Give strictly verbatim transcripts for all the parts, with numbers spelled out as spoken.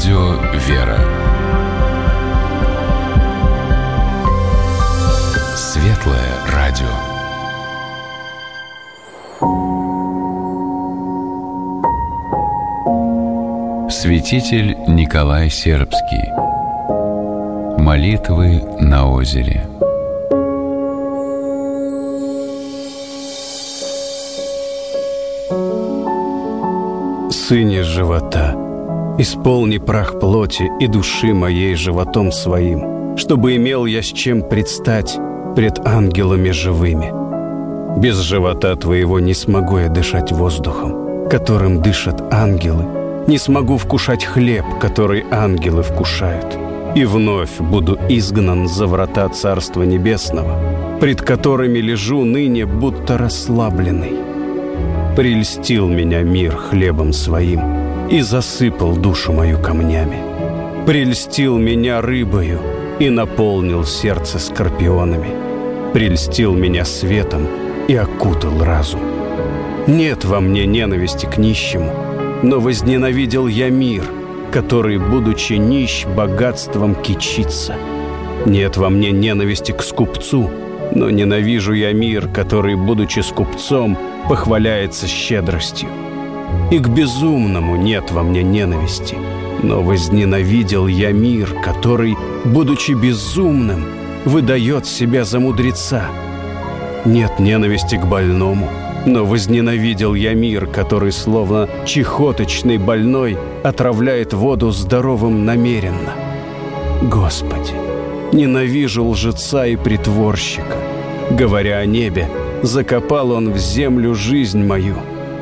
Радио «Вера». Светлое радио. Святитель Николай Сербский. Молитвы на озере. Сыне живота, исполни прах плоти и души моей животом своим, чтобы имел я с чем предстать пред ангелами живыми. Без живота твоего не смогу я дышать воздухом, которым дышат ангелы, не смогу вкушать хлеб, который ангелы вкушают, и вновь буду изгнан за врата Царства Небесного, пред которыми лежу ныне будто расслабленный. Прельстил меня мир хлебом своим и засыпал душу мою камнями. Прельстил меня рыбою и наполнил сердце скорпионами. Прельстил меня светом и окутал разум. Нет во мне ненависти к нищему, но возненавидел я мир, который, будучи нищ, богатством кичится. Нет во мне ненависти к скупцу, но ненавижу я мир, который, будучи скупцом, похваляется щедростью. И к безумному нет во мне ненависти, но возненавидел я мир, который, будучи безумным, выдает себя за мудреца. Нет ненависти к больному, но возненавидел я мир, который, словно чехоточный больной, отравляет воду здоровым намеренно. Господи, ненавижу лжеца и притворщика. Говоря о небе, закопал он в землю жизнь мою.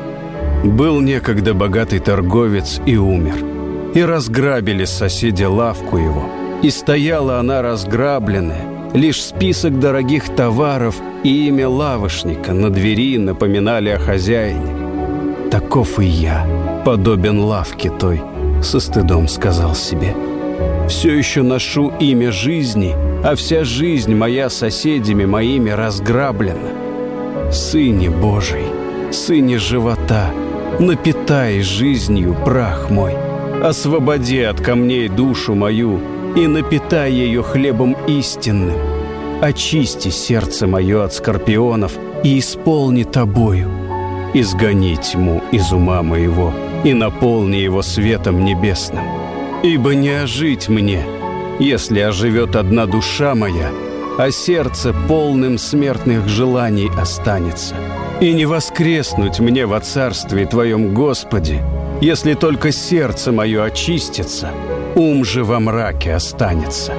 Был некогда богатый торговец и умер, и разграбили соседи лавку его, и стояла она разграбленная, лишь список дорогих товаров и имя лавошника на двери напоминали о хозяине. Таков и я, подобен лавке той, со стыдом сказал себе. Все еще ношу имя жизни, а вся жизнь моя соседями моими разграблена. Сыне Божий, Сыне живота, напитай жизнью прах мой, освободи от камней душу мою и напитай ее хлебом истинным. Очисти сердце мое от скорпионов и исполни тобою. Изгони тьму из ума моего и наполни его светом небесным. Ибо не ожить мне, если оживет одна душа моя, а сердце полным смертных желаний останется. И не воскреснуть мне во царстве Твоем, Господи, если только сердце мое очистится, ум же во мраке останется.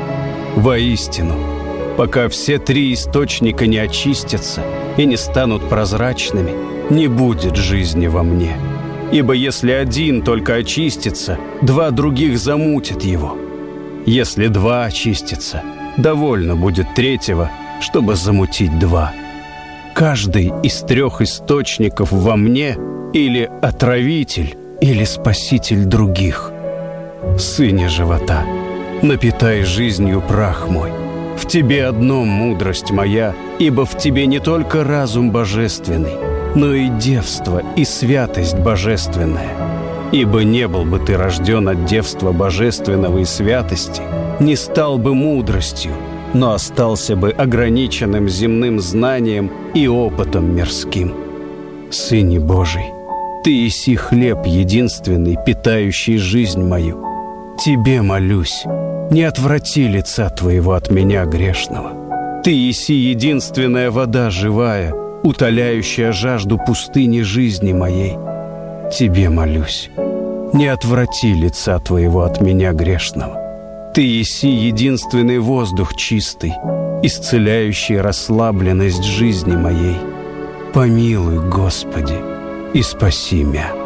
Воистину, пока все три источника не очистятся и не станут прозрачными, не будет жизни во мне. Ибо если один только очистится, два других замутят его. Если два очистятся, довольно будет третьего, чтобы замутить два. Каждый из трех источников во мне или отравитель, или спаситель других. Сыне живота, напитай жизнью прах мой. В тебе одно мудрость моя, ибо в тебе не только разум божественный, но и девство и святость божественная. Ибо не был бы ты рожден от девства божественного и святости, не стал бы мудростью, но остался бы ограниченным земным знанием и опытом мирским. Сыне Божий, ты еси хлеб единственный, питающий жизнь мою. Тебе молюсь, не отврати лица твоего от меня грешного. Ты еси единственная вода живая, утоляющая жажду пустыни жизни моей. Тебе молюсь, не отврати лица твоего от меня грешного. Ты еси единственный воздух чистый, исцеляющий расслабленность жизни моей. Помилуй, Господи, и спаси меня.